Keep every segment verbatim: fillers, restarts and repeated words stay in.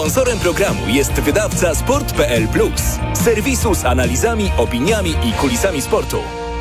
Sponsorem programu jest wydawca sport kropka p l plus, serwisu z analizami, opiniami i kulisami sportu.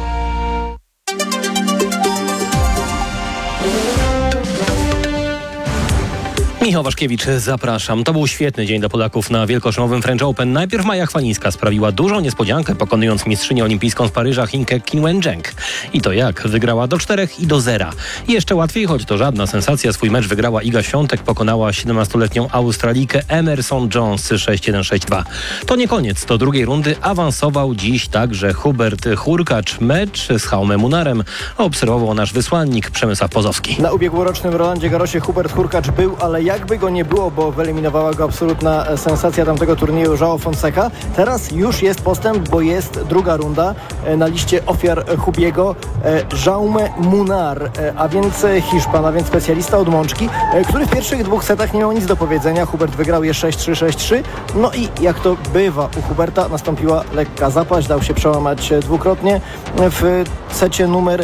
Michał Waszkiewicz, zapraszam. To był świetny dzień dla Polaków na wielkoszlemowym French Open. Najpierw Maja Chwalińska sprawiła dużą niespodziankę, pokonując mistrzynię olimpijską z Paryża Chinkę Qin Wencheng. I to jak? Wygrała do czterech i do zera. I jeszcze łatwiej, choć to żadna sensacja. Swój mecz wygrała Iga Świątek, pokonała siedemnastoletnią Australijkę Emerson Jones sześć jeden sześć dwa. To nie koniec. Do drugiej rundy awansował dziś także Hubert Hurkacz. Mecz z Jaumem Munarem obserwował nasz wysłannik Przemysław Pozowski. Na ubiegłorocznym Rolandzie Garrosie Hubert Hurkacz był, ale jakby go nie było, bo wyeliminowała go absolutna sensacja tamtego turnieju João Fonseca. Teraz już jest postęp, bo jest druga runda na liście ofiar Hubiego. Jaume Munar, a więc Hiszpan, a więc specjalista od Mączki, który w pierwszych dwóch setach nie miał nic do powiedzenia. Hubert wygrał je sześć trzy, sześć trzy. No i jak to bywa u Huberta, nastąpiła lekka zapaść, dał się przełamać dwukrotnie w secie numer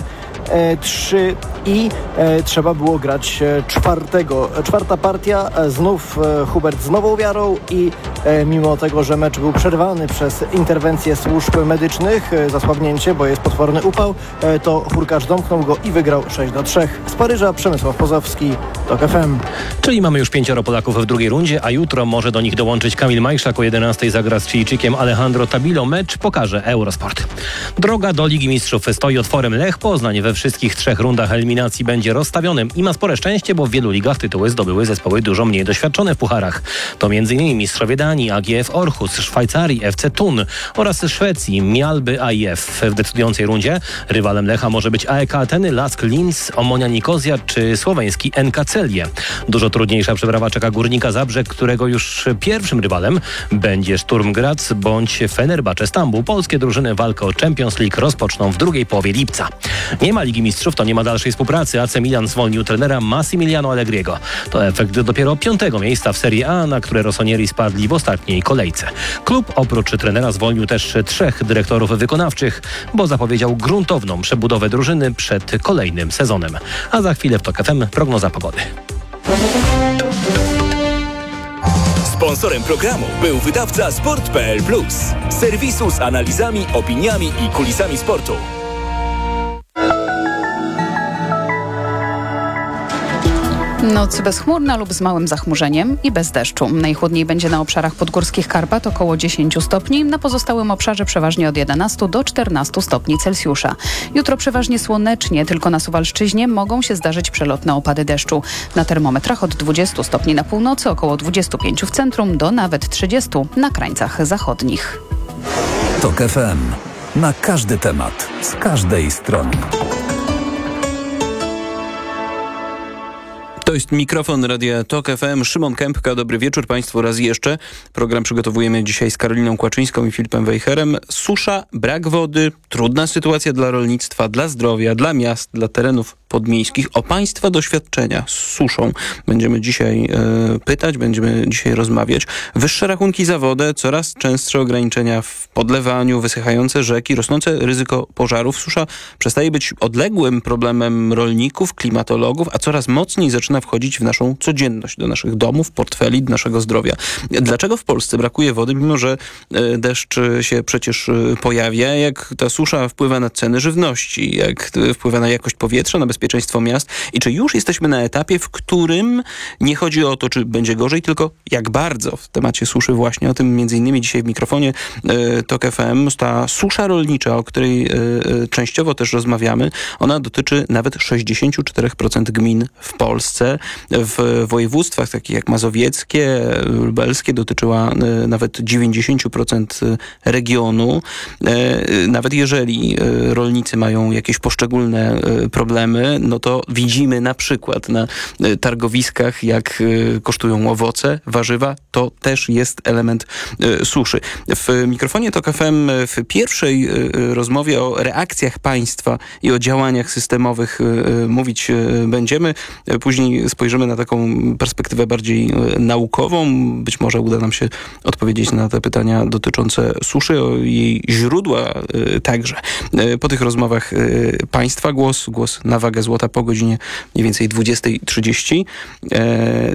trzy i e, trzeba było grać czwartego. Czwarta partia, e, znów e, Hubert z nową wiarą i e, mimo tego, że mecz był przerwany przez interwencję służb medycznych, e, zasłabnięcie, bo jest potworny upał, e, to Hurkacz domknął go i wygrał sześć do trzech. Z Paryża Przemysław Pozowski, TOK F M. Czyli mamy już pięcioro Polaków w drugiej rundzie, a jutro może do nich dołączyć Kamil Majszak. O jedenastej zagra z Chilijczykiem Alejandro Tabilo. Mecz pokaże Eurosport. Droga do Ligi Mistrzów stoi otworem. Lech Poznań we wszystkich trzech rundach eliminacji będzie rozstawionym i ma spore szczęście, bo w wielu ligach tytuły zdobyły zespoły dużo mniej doświadczone w pucharach. To między innymi mistrzowie Danii, A G F Orhus, Szwajcarii, F C Thun oraz Szwecji, Mjalby A I F. W decydującej rundzie rywalem Lecha może być A E K Ateny, Lask Linz, Omonia Nikozja czy słoweński N K Celje. Dużo trudniejsza przeprawa czeka Górnika Zabrzeg, którego już pierwszym rywalem będzie Sturm Graz bądź Fenerbahce Stambuł. Polskie drużyny walkę o Champions League rozpoczną w drugiej połowie lipca. Nie ma Ligi Mistrzów, to nie ma dalszej współpracy. A C Milan zwolnił trenera Massimiliano Allegriego. To efekt dopiero piątego miejsca w Serie A, na które rossonieri spadli w ostatniej kolejce. Klub oprócz trenera zwolnił też trzech dyrektorów wykonawczych, bo zapowiedział gruntowną przebudowę drużyny przed kolejnym sezonem. A za chwilę w TOK F M prognoza pogody. Sponsorem programu był wydawca sport kropka p l plus, serwisu z analizami, opiniami i kulisami sportu. Noc bezchmurna lub z małym zachmurzeniem i bez deszczu. Najchłodniej będzie na obszarach podgórskich Karpat około dziesięć stopni, na pozostałym obszarze przeważnie od jedenastu do czternastu stopni Celsjusza. Jutro przeważnie słonecznie, tylko na Suwalszczyźnie mogą się zdarzyć przelotne opady deszczu. Na termometrach od dwudziestu stopni na północy, około dwudziestu pięciu w centrum do nawet trzydziestu na krańcach zachodnich. TOK F M. Na każdy temat, z każdej strony. To jest mikrofon Radia TOK F M. Szymon Kępka, dobry wieczór Państwu raz jeszcze. Program przygotowujemy dzisiaj z Karoliną Kłaczyńską i Filipem Wejherem. Susza, brak wody, trudna sytuacja dla rolnictwa, dla zdrowia, dla miast, dla terenów podmiejskich. O Państwa doświadczenia z suszą będziemy dzisiaj e, pytać, będziemy dzisiaj rozmawiać. Wyższe rachunki za wodę, coraz częstsze ograniczenia w podlewaniu, wysychające rzeki, rosnące ryzyko pożarów. Susza przestaje być odległym problemem rolników, klimatologów, a coraz mocniej zaczyna wchodzić w naszą codzienność, do naszych domów, portfeli, do naszego zdrowia. Dlaczego w Polsce brakuje wody, mimo że e, deszcz się przecież e, pojawia? Jak ta susza wpływa na ceny żywności? Jak e, wpływa na jakość powietrza, na bezpieczeństwo miast? I czy już jesteśmy na etapie, w którym nie chodzi o to, czy będzie gorzej, tylko jak bardzo w temacie suszy właśnie. O tym między innymi dzisiaj w mikrofonie e, TOK F M. Ta susza rolnicza, o której e, częściowo też rozmawiamy, ona dotyczy nawet sześćdziesiąt cztery procent gmin w Polsce. W województwach takich jak mazowieckie, lubelskie dotyczyła e, nawet dziewięćdziesiąt procent regionu. E, nawet jeżeli e, rolnicy mają jakieś poszczególne e, problemy, no to widzimy na przykład na e, targowiskach, jak e, kosztują owoce, warzywa. To też jest element e, suszy. W mikrofonie TOK F M w pierwszej e, rozmowie o reakcjach państwa i o działaniach systemowych e, mówić e, będziemy. E, później spojrzymy na taką perspektywę bardziej naukową. Być może uda nam się odpowiedzieć na te pytania dotyczące suszy, o jej źródła także. Po tych rozmowach państwa głos, głos na wagę złota po godzinie mniej więcej dwudziestej trzydzieści.